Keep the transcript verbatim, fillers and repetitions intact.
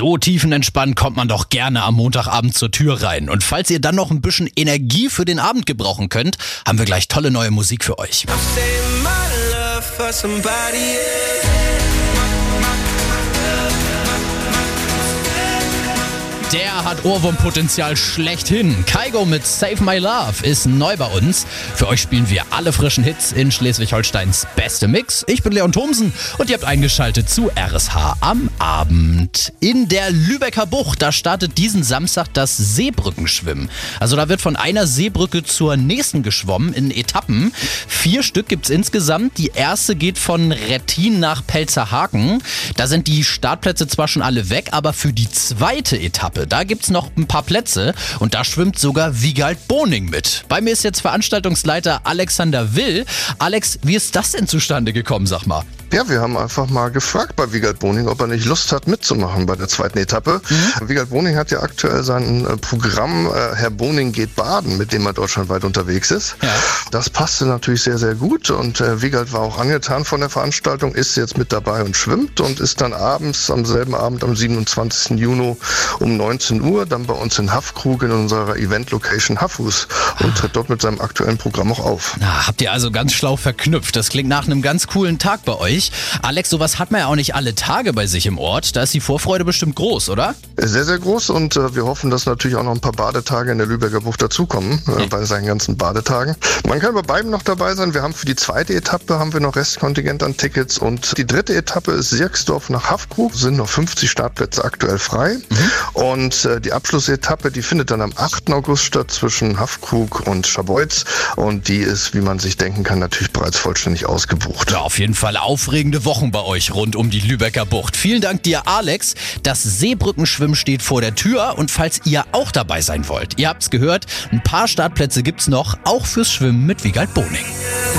So tiefenentspannt kommt man doch gerne am Montagabend zur Tür rein. Und falls ihr dann noch ein bisschen Energie für den Abend gebrauchen könnt, haben wir gleich tolle neue Musik für euch. Der hat Ohrwurmpotenzial schlechthin. Kygo mit Save My Love ist neu bei uns. Für euch spielen wir alle frischen Hits in Schleswig-Holsteins beste Mix. Ich bin Leon Thomsen und ihr habt eingeschaltet zu R S H am Abend. In der Lübecker Bucht, da startet diesen Samstag das Seebrückenschwimmen. Also da wird von einer Seebrücke zur nächsten geschwommen in Etappen. Vier Stück gibt's insgesamt. Die erste geht von Rettin nach Pelzerhaken. Da sind die Startplätze zwar schon alle weg, aber für die zweite Etappe, da gibt's noch ein paar Plätze und da schwimmt sogar Wiegald Boning mit. Bei mir ist jetzt Veranstaltungsleiter Alexander Will. Alex, wie ist das denn zustande gekommen, sag mal? Ja, wir haben einfach mal gefragt bei Wiegald Boning, ob er nicht Lust hat mitzumachen bei der zweiten Etappe. Mhm. Wiegald Boning hat ja aktuell sein äh, Programm äh, Herr Boning geht baden, mit dem er deutschlandweit unterwegs ist. Ja. Das passte natürlich sehr, sehr gut und äh, Wiegald war auch angetan von der Veranstaltung, ist jetzt mit dabei und schwimmt und ist dann abends, am selben Abend, am siebenundzwanzigsten Juni um neunzehn Uhr dann bei uns in Haffkrug in unserer Event-Location Haffhus und tritt dort mit seinem aktuellen Programm auch auf. Na, habt ihr also ganz schlau verknüpft. Das klingt nach einem ganz coolen Tag bei euch. Alex, sowas hat man ja auch nicht alle Tage bei sich im Ort. Da ist die Vorfreude bestimmt groß, oder? Sehr, sehr groß und äh, wir hoffen, dass natürlich auch noch ein paar Badetage in der Lübecker Bucht dazukommen, äh, bei seinen ganzen Badetagen. Man kann bei beiden noch dabei sein. Wir haben für die zweite Etappe haben wir noch Restkontingent an Tickets und die dritte Etappe ist Sierksdorf nach Haffkrug. Sind noch fünfzig Startplätze aktuell frei. Mhm. Und äh, die Abschlussetappe, die findet dann am achten August statt zwischen Haffkrug und Scharbeutz und die ist, wie man sich denken kann, natürlich bereits vollständig ausgebucht. Ja, auf jeden Fall aufregende Wochen bei euch rund um die Lübecker Bucht. Vielen Dank dir, Alex. Das Seebrückenschwimmen steht vor der Tür und falls ihr auch dabei sein wollt, ihr habt's gehört, ein paar Startplätze gibt's noch, auch fürs Schwimmen mit Wiegald Boning.